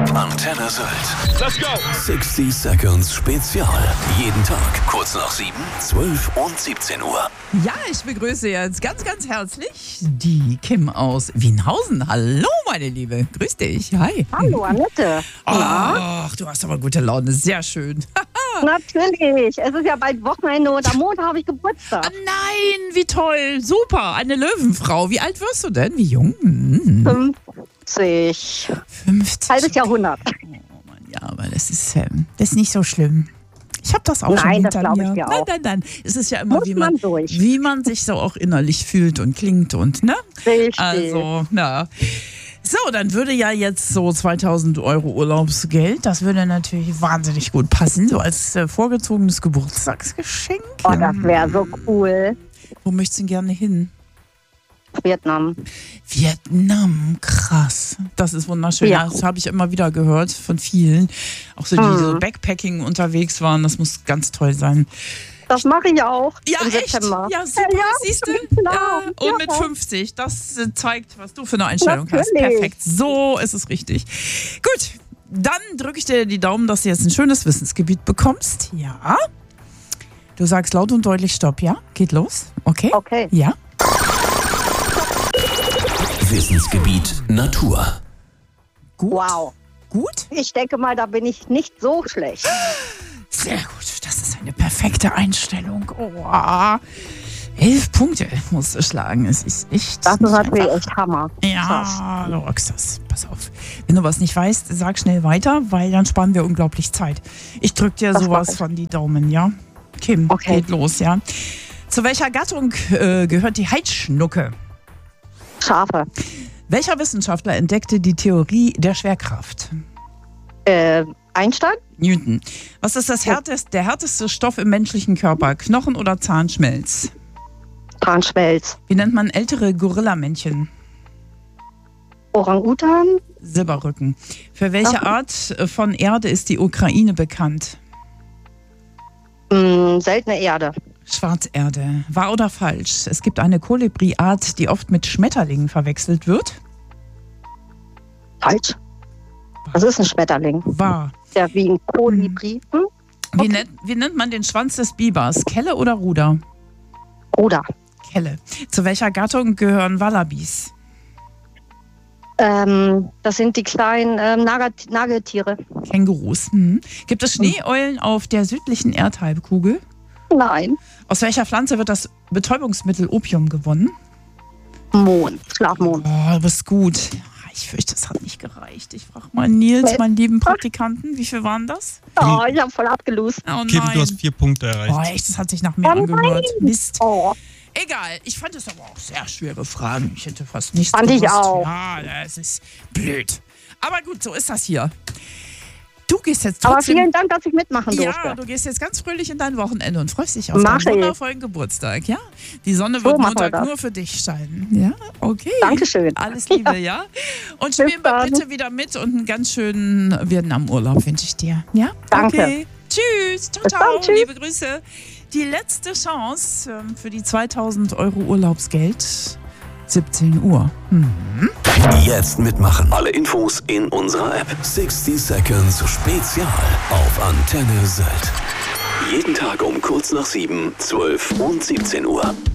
Antenne Sylt. Let's go! 60 Seconds Spezial. Jeden Tag kurz nach 7, 12 und 17 Uhr. Ja, ich begrüße jetzt ganz, ganz herzlich die Kim aus Wienhausen. Hallo, meine Liebe. Grüß dich. Hi. Hallo, Annette. Ach, du hast aber gute Laune. Sehr schön. Natürlich. Es ist ja bald Wochenende und am Montag habe ich Geburtstag. Nein, wie toll. Super. Eine Löwenfrau. Wie alt wirst du denn? Wie jung? 50. 50. Halbes Jahrhundert. Oh Mann, ja, aber das ist nicht so schlimm. Ich habe das auch schon Nein, das hinter glaube mir. ich mir auch. Nein. Es ist ja immer, Muss man durch. wie man sich so auch innerlich fühlt und klingt und, ne? Richtig. Also, na. So, dann würde ja jetzt so 2000 Euro Urlaubsgeld, das würde natürlich wahnsinnig gut passen, so als vorgezogenes Geburtstagsgeschenk. Oh, das wäre so cool. Wo möchtest du denn gerne hin? Vietnam. Vietnam, krass. Das ist wunderschön. Ja. Das habe ich immer wieder gehört von vielen. Auch so, die so Backpacking unterwegs waren. Das muss ganz toll sein. Das mache ich auch Ja, im echt? September. Ja, super. Ja, Siehst du? genau. Ja. Und Ja. mit 50. Das zeigt, was du für eine Einstellung hast. Natürlich. Perfekt. So ist es richtig. Gut, dann drücke ich dir die Daumen, dass du jetzt ein schönes Wissensgebiet bekommst. Ja. Du sagst laut und deutlich Stopp, ja? Geht los? Okay? Okay. Ja. Wissensgebiet Natur. Gut. Wow. Gut? Ich denke mal, da bin ich nicht so schlecht. Sehr gut, das ist eine perfekte Einstellung. Oh, 11 Punkte musst du schlagen. Es ist echt. Das ist nicht natürlich einfach. echt Hammer. Ja, du rockst das. Pass auf. Wenn du was nicht weißt, sag schnell weiter, weil dann sparen wir unglaublich Zeit. Ich drück dir Das sowas mach ich. von die Daumen, ja? Kim, Okay. geht los, ja? Zu welcher Gattung gehört die Heidschnucke? Schafe. Welcher Wissenschaftler entdeckte die Theorie der Schwerkraft? Einstein? Newton. Was ist der härteste Stoff im menschlichen Körper? Knochen oder Zahnschmelz? Zahnschmelz. Wie nennt man ältere Gorillamännchen? Orang-Utan? Silberrücken. Für welche Art von Erde ist die Ukraine bekannt? Seltene Erde. Schwarzerde. Wahr oder falsch? Es gibt eine Kolibriart, die oft mit Schmetterlingen verwechselt wird. Falsch. Das ist ein Schmetterling. Wahr. Der wie ein Kolibri. Wie nennt man den Schwanz des Bibers? Kelle oder Ruder? Oder Kelle. Zu welcher Gattung gehören Wallabis? das sind die kleinen Nagetiere. Kängurus. Gibt es Schneeeulen auf der südlichen Erdhalbkugel? Nein. Aus welcher Pflanze wird das Betäubungsmittel Opium gewonnen? Mond. Schlafmond. Oh, du bist gut. Ich fürchte, das hat nicht gereicht. Ich frage mal Nils, meinen lieben Praktikanten, wie viel waren das? Oh, ich habe voll abgelost. Oh Kim, nein. du hast 4 Punkte erreicht. Oh, echt, das hat sich nach mehr Oh angehört. nein. Mist. Oh. Egal, ich fand es aber auch sehr schwere Fragen. Ich hätte fast nichts Fand ich gewusst. auch. Ja, das ist blöd. Aber gut, so ist das hier. Du gehst jetzt Aber trotzdem... vielen Dank, dass ich mitmachen Ja, durfte. du gehst jetzt ganz fröhlich in dein Wochenende und freust dich auf Mach deinen ich. wundervollen Geburtstag, ja? Die Sonne So wird machen wir Montag das. nur für dich scheinen. Ja, okay. Dankeschön. Alles Liebe, ja? Und spielen wir dann. bitte wieder mit und einen ganz schönen Vietnam-Urlaub wünsche ich dir. Ja? Danke. Okay. Tschüss. Ciao, Bis ciao. dann, tschüss. Liebe Grüße. Die letzte Chance für die 2000 Euro Urlaubsgeld. 17 Uhr. Jetzt mitmachen. Alle Infos in unserer App. 60 Seconds Spezial auf Antenne Sylt. Jeden Tag um kurz nach 7, 12 und 17 Uhr.